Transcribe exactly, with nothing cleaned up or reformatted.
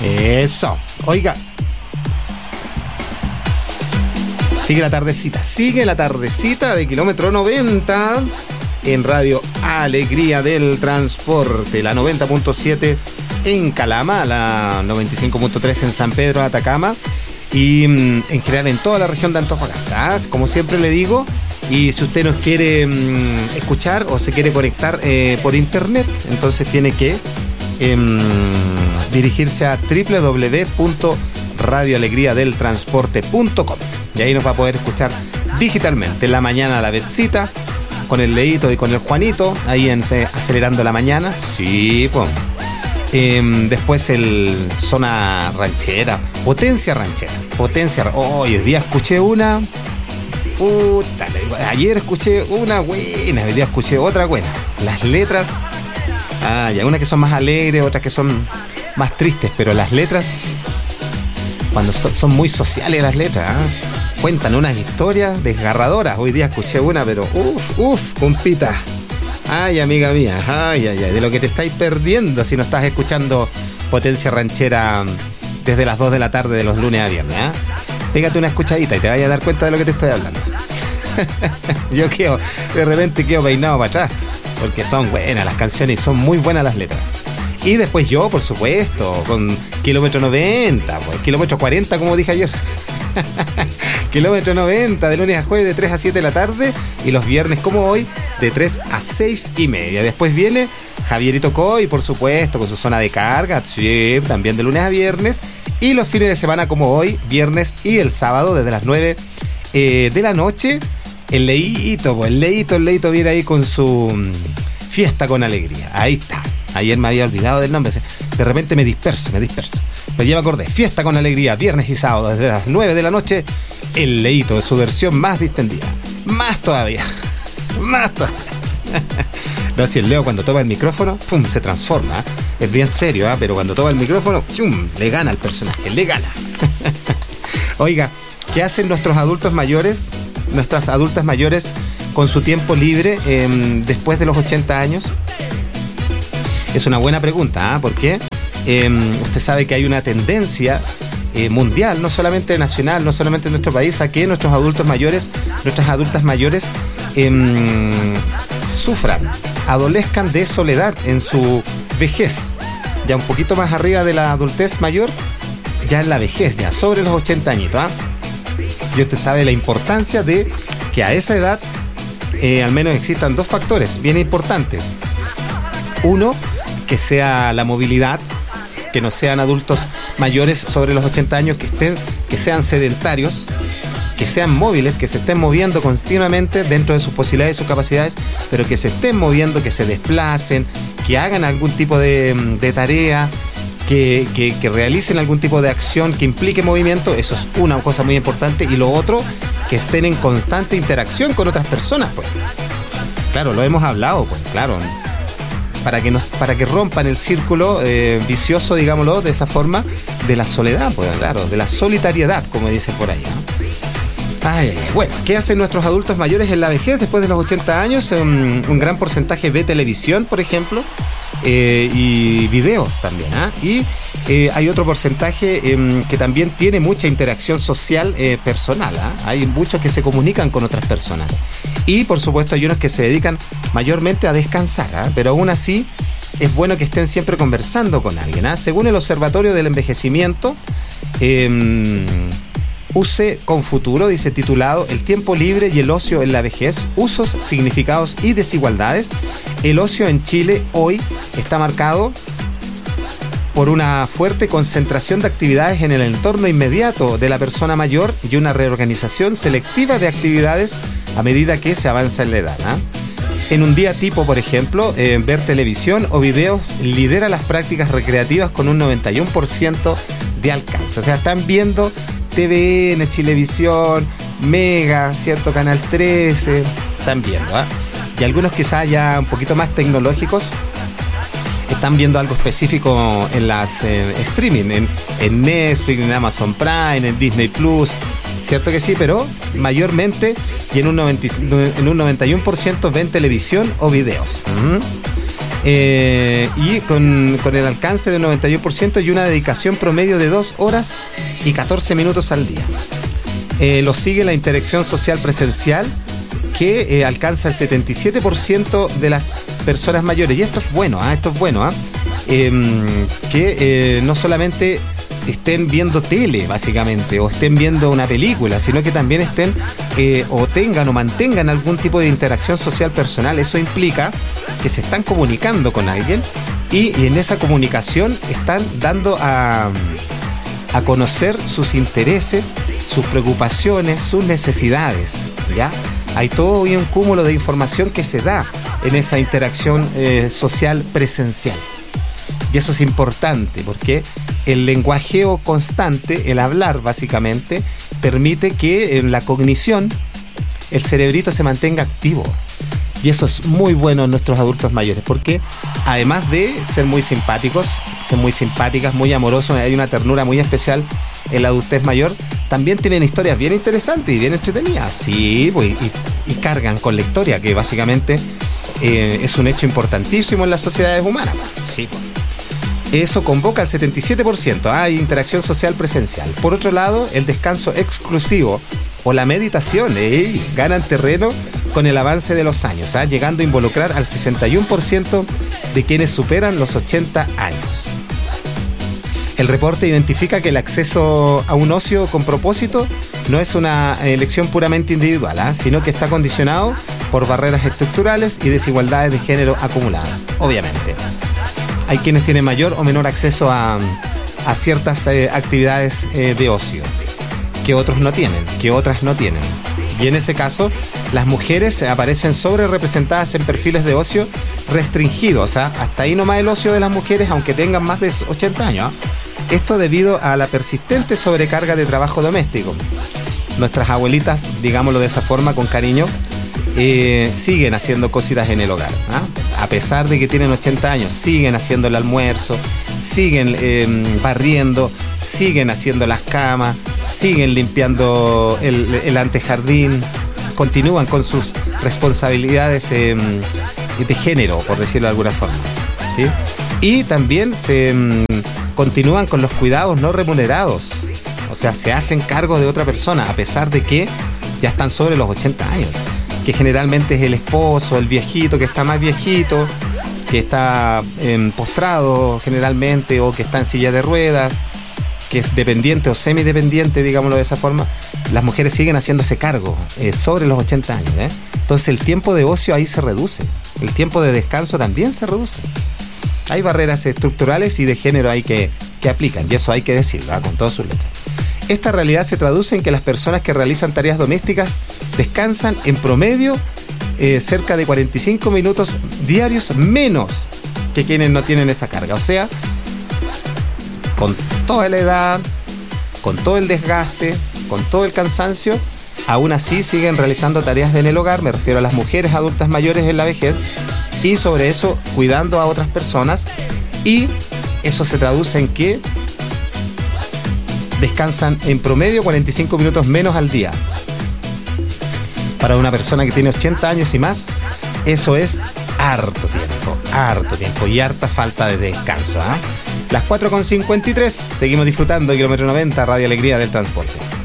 Eso. Oiga. Sigue la tardecita. Sigue la tardecita de kilómetro noventa en Radio Alegría del Transporte. La noventa punto siete en Calama, la noventa y cinco punto tres en San Pedro de Atacama. Y en general en toda la región de Antofagasta, como siempre le digo. Y si usted nos quiere mmm, escuchar o se quiere conectar eh, por internet, entonces tiene que eh, dirigirse a doble u doble u doble u punto radio alegría del transporte punto com y ahí nos va a poder escuchar digitalmente en la mañana a la vezcita, con el Leito y con el Juanito, ahí en eh, Acelerando la Mañana. Sí, pues. Eh, después el Zona Ranchera, Potencia Ranchera, Potencia. Oh, hoy día escuché una. Puta, ayer escuché una buena, hoy día escuché otra buena. Las letras, ah, hay unas que son más alegres, otras que son más tristes, pero las letras, cuando son, son muy sociales las letras, ¿eh? Cuentan unas historias desgarradoras. Hoy día escuché una, pero uff, uff, compita. Ay, amiga mía, ay, ay, ay, de lo que te estáis perdiendo si no estás escuchando Potencia Ranchera desde las dos de la tarde de los lunes a viernes, ¿eh? Pégate una escuchadita y te vayas a dar cuenta de lo que te estoy hablando. Yo quedo, de repente quedo peinado para atrás, porque son buenas las canciones y son muy buenas las letras. Y después yo, por supuesto, con Kilómetro noventa, pues, Kilómetro cuarenta, como dije ayer. Kilómetro noventa, de lunes a jueves de tres a siete de la tarde, y los viernes como hoy, de tres a seis y media. Después viene Javierito Coy, por supuesto, con su zona de carga, sí, también de lunes a viernes. Y los fines de semana como hoy, viernes y el sábado, desde las nueve eh, de la noche, el Leito, pues, el Leito, el Leito viene ahí con su Fiesta con Alegría. Ahí está. Ayer me había olvidado del nombre. De repente me disperso, me disperso. Pero ya me acordé. Fiesta con Alegría, viernes y sábado, desde las nueve de la noche, el Leito, en su versión más distendida. Más todavía. Más todavía. No, si el Leo cuando toma el micrófono, ¡pum!, se transforma. ¿eh? Es bien serio, ¿eh? Pero cuando toma el micrófono, ¡chum!, le gana al personaje, le gana. Oiga, ¿qué hacen nuestros adultos mayores, nuestras adultas mayores, con su tiempo libre eh, después de los ochenta años? Es una buena pregunta, ¿eh? Porque eh, usted sabe que hay una tendencia eh, mundial, no solamente nacional, no solamente en nuestro país, a que nuestros adultos mayores, nuestras adultas mayores, eh, sufran, adolezcan de soledad en su vejez, ya un poquito más arriba de la adultez mayor, ya en la vejez, ya sobre los ochenta añitos, ¿eh? Y usted sabe la importancia de que a esa edad eh, al menos existan dos factores bien importantes. Uno, que sea la movilidad, que no sean adultos mayores sobre los ochenta años que estén, que sean sedentarios, que sean móviles, que se estén moviendo continuamente dentro de sus posibilidades y sus capacidades, pero que se estén moviendo, que se desplacen, que hagan algún tipo de, de tarea, que, que, que realicen algún tipo de acción que implique movimiento. Eso es una cosa muy importante. Y lo otro, que estén en constante interacción con otras personas, pues. Claro, lo hemos hablado, pues, claro. Para que, nos, para que rompan el círculo eh, vicioso, digámoslo, de esa forma, de la soledad, pues, claro, de la solitariedad, como dicen por ahí, ¿no? Ay, ay, ay. Bueno, ¿qué hacen nuestros adultos mayores en la vejez después de los ochenta años? Un, un gran porcentaje ve televisión, por ejemplo, eh, y videos también, ¿eh? Y eh, hay otro porcentaje eh, que también tiene mucha interacción social eh, personal, ¿eh? Hay muchos que se comunican con otras personas. Y, por supuesto, hay unos que se dedican mayormente a descansar, ¿eh? Pero aún así es bueno que estén siempre conversando con alguien, ¿eh? Según el Observatorio del Envejecimiento, eh, U C con Futuro, dice, titulado El tiempo libre y el ocio en la vejez, usos, significados y desigualdades. El ocio en Chile hoy está marcado por una fuerte concentración de actividades en el entorno inmediato de la persona mayor y una reorganización selectiva de actividades a medida que se avanza en la edad, ¿eh? En un día tipo, por ejemplo, eh, ver televisión o videos lidera las prácticas recreativas con un noventa y uno por ciento de alcance. O sea, están viendo T V N, Chilevisión, Mega, ¿cierto? Canal trece, están viendo, ¿eh? Y algunos quizás ya un poquito más tecnológicos están viendo algo específico en las eh, streaming, en, en Netflix, en Amazon Prime, en Disney Plus, cierto que sí, pero mayormente y en un, noventa, en un noventa y uno por ciento ven televisión o videos. Uh-huh. Eh, y con, con el alcance del noventa y uno por ciento y una dedicación promedio de dos horas y catorce minutos al día. Eh, lo sigue la interacción social presencial, que eh, alcanza el setenta y siete por ciento de las personas mayores. Y esto es bueno, ¿eh? esto es bueno, ¿eh? Eh, que eh, no solamente estén viendo tele, básicamente, o estén viendo una película, sino que también estén eh, o tengan o mantengan algún tipo de interacción social personal. Eso implica que se están comunicando con alguien y, y en esa comunicación están dando a, a conocer sus intereses, sus preocupaciones, sus necesidades, ¿ya? Hay todo un cúmulo de información que se da en esa interacción eh, social presencial. Y eso es importante porque el lenguajeo constante, el hablar básicamente, permite que en la cognición el cerebrito se mantenga activo. Y eso es muy bueno en nuestros adultos mayores, porque además de ser muy simpáticos, ser muy simpáticas, muy amorosos, hay una ternura muy especial en la adultez mayor, también tienen historias bien interesantes y bien entretenidas. Sí, pues, y, y cargan con la historia, que básicamente eh, es un hecho importantísimo en las sociedades humanas. Sí, pues. Eso convoca al setenta y siete por ciento. Hay interacción social presencial. Por otro lado, el descanso exclusivo o la meditación ¿eh? ganan terreno con el avance de los años, ¿eh? llegando a involucrar al sesenta y uno por ciento de quienes superan los ochenta años. El reporte identifica que el acceso a un ocio con propósito no es una elección puramente individual, ¿eh? sino que está condicionado por barreras estructurales y desigualdades de género acumuladas, obviamente. Hay quienes tienen mayor o menor acceso a, a ciertas eh, actividades eh, de ocio que otros no tienen, que otras no tienen. Y en ese caso, las mujeres aparecen sobre representadas en perfiles de ocio restringidos. ¿eh? Hasta ahí nomás el ocio de las mujeres, aunque tengan más de ochenta años. ¿eh? Esto debido a la persistente sobrecarga de trabajo doméstico. Nuestras abuelitas, digámoslo de esa forma, con cariño, eh, siguen haciendo cositas en el hogar. ¿eh? A pesar de que tienen ochenta años, siguen haciendo el almuerzo, siguen eh, barriendo, siguen haciendo las camas, siguen limpiando el, el antejardín, continúan con sus responsabilidades eh, de género, por decirlo de alguna forma, ¿sí? Y también se eh, continúan con los cuidados no remunerados, o sea, se hacen cargo de otra persona, a pesar de que ya están sobre los ochenta años. Que generalmente es el esposo, el viejito que está más viejito, que está eh, postrado generalmente, o que está en silla de ruedas, que es dependiente o semidependiente, digámoslo de esa forma. Las mujeres siguen haciéndose cargo eh, sobre los ochenta años. ¿eh? Entonces el tiempo de ocio ahí se reduce, el tiempo de descanso también se reduce. Hay barreras estructurales y de género ahí que, que aplican, y eso hay que decirlo, ¿eh? con todas sus letras. Esta realidad se traduce en que las personas que realizan tareas domésticas descansan en promedio eh, cerca de cuarenta y cinco minutos diarios menos que quienes no tienen esa carga. O sea, con toda la edad, con todo el desgaste, con todo el cansancio, aún así siguen realizando tareas en el hogar, me refiero a las mujeres adultas mayores en la vejez, y sobre eso cuidando a otras personas, y eso se traduce en que descansan en promedio cuarenta y cinco minutos menos al día. Para una persona que tiene ochenta años y más, eso es harto tiempo, harto tiempo y harta falta de descanso. ¿eh? Las cuatro con cincuenta y tres, seguimos disfrutando de Kilómetro noventa, Radio Alegría del Transporte.